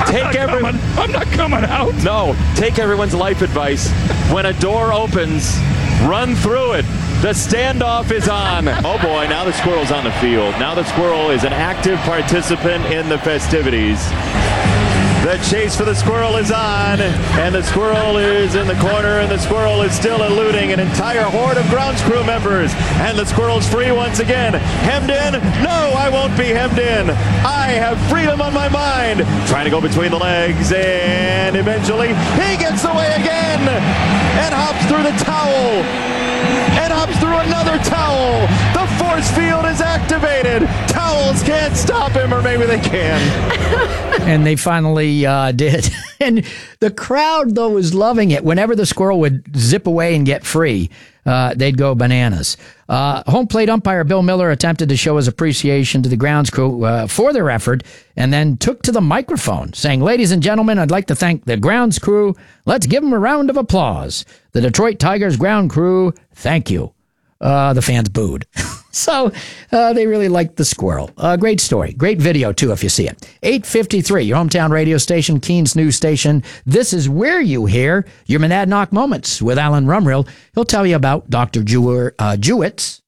I'm not coming out. No, take everyone's life advice. When a door opens, run through it. The standoff is on. Oh boy, now the squirrel's on the field. Now the squirrel is an active participant in the festivities. The chase for the squirrel is on, and the squirrel is in the corner, and the squirrel is still eluding an entire horde of grounds crew members. And the squirrel's free once again. Hemmed in? No, I won't be hemmed in. I have freedom on my mind. Trying to go between the legs, and eventually he gets away again and hops through the towel. And hops through another towel. The force field is activated. Towels can't stop him, or maybe they can. And they finally did. And the crowd, though, was loving it. Whenever the squirrel would zip away and get free, they'd go bananas. Home plate umpire Bill Miller attempted to show his appreciation to the grounds crew for their effort, and then took to the microphone, saying, "Ladies and gentlemen, I'd like to thank the grounds crew. Let's give them a round of applause. The Detroit Tigers ground crew, thank you." The fans booed. So they really liked the squirrel. Great story. Great video, too, if you see it. 853, your hometown radio station, Keens News Station. This is where you hear your Monadnock Moments with Alan Rumrill. He'll tell you about Dr. Jewett's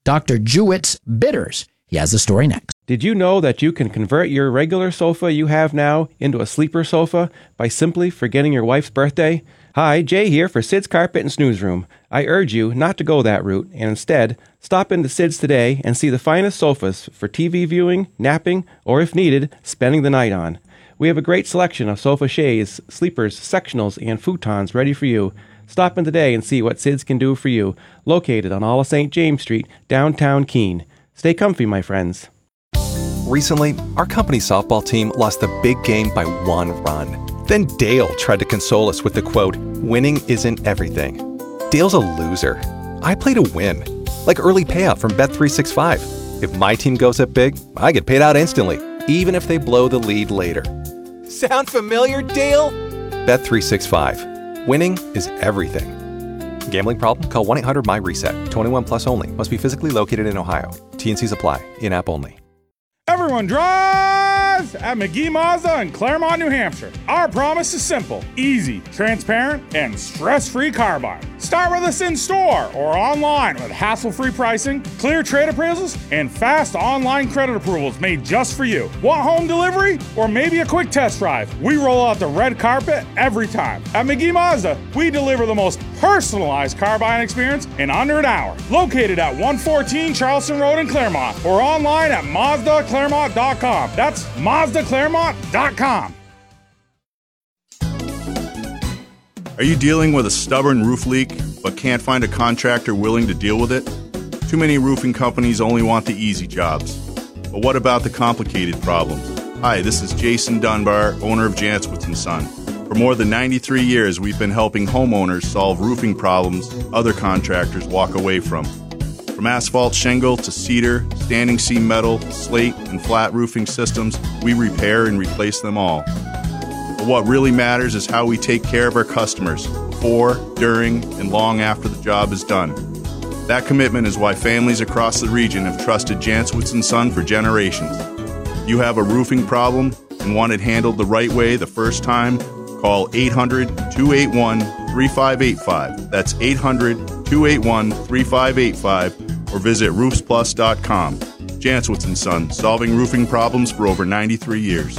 bitters. He has the story next. Did you know that you can convert your regular sofa you have now into a sleeper sofa by simply forgetting your wife's birthday? Hi, Jay here for Sid's Carpet and Snooze Room. I urge you not to go that route, and instead, stop into Sid's today and see the finest sofas for TV viewing, napping, or if needed, spending the night on. We have a great selection of sofa chaise, sleepers, sectionals, and futons ready for you. Stop in today and see what Sid's can do for you, located on all of St. James Street, downtown Keene. Stay comfy, my friends. Recently, our company softball team lost the big game by 1 run. Then Dale tried to console us with the quote, "Winning isn't everything." Dale's a loser. I play to win. Like early payout from Bet365. If my team goes up big, I get paid out instantly, even if they blow the lead later. Sound familiar, Dale? Bet365. Winning is everything. Gambling problem? Call 1-800-MY-RESET. 21 plus only. Must be physically located in Ohio. T&Cs apply. In-app only. Everyone drives at McGee Mazda in Claremont, New Hampshire. Our promise is simple, easy, transparent, and stress-free car buying. Start with us in store or online with hassle-free pricing, clear trade appraisals, and fast online credit approvals made just for you. Want home delivery or maybe a quick test drive? We roll out the red carpet every time. At McGee Mazda, we deliver the most personalized car buying experience in under an hour. Located at 114 Charleston Road in Claremont or online at MazdaClaremont.com. That's MazdaClaremont.com. Are you dealing with a stubborn roof leak but can't find a contractor willing to deal with it? Too many roofing companies only want the easy jobs. But what about the complicated problems? Hi, this is Jason Dunbar, owner of Jantzwitz & Son. For more than 93 years, we've been helping homeowners solve roofing problems other contractors walk away from. From asphalt shingle to cedar, standing seam metal, slate, and flat roofing systems, we repair and replace them all. But what really matters is how we take care of our customers before, during, and long after the job is done. That commitment is why families across the region have trusted Jantzwitz & Son for generations. If you have a roofing problem and want it handled the right way the first time, call 800-281-3585. That's 800-281-3585 or visit roofsplus.com. Jantzwitz & Son, solving roofing problems for over 93 years.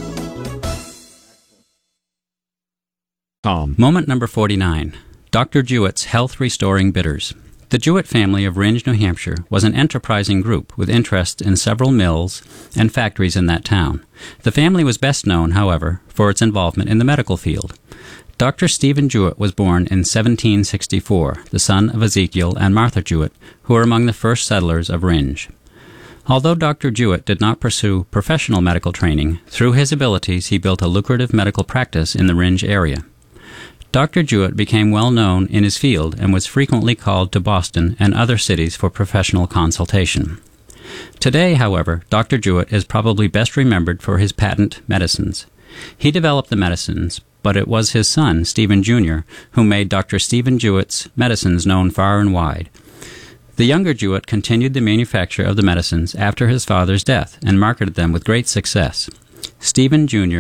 Moment number 49. Dr. Jewett's Health Restoring Bitters. The Jewett family of Rindge, New Hampshire, was an enterprising group with interest in several mills and factories in that town. The family was best known, however, for its involvement in the medical field. Dr. Stephen Jewett was born in 1764, the son of Ezekiel and Martha Jewett, who were among the first settlers of Rindge. Although Dr. Jewett did not pursue professional medical training, through his abilities he built a lucrative medical practice in the Rindge area. Dr. Jewett became well known in his field and was frequently called to Boston and other cities for professional consultation. Today, however, Dr. Jewett is probably best remembered for his patent medicines. He developed the medicines, but it was his son, Stephen Jr., who made Dr. Stephen Jewett's medicines known far and wide. The younger Jewett continued the manufacture of the medicines after his father's death and marketed them with great success. Stephen Jr.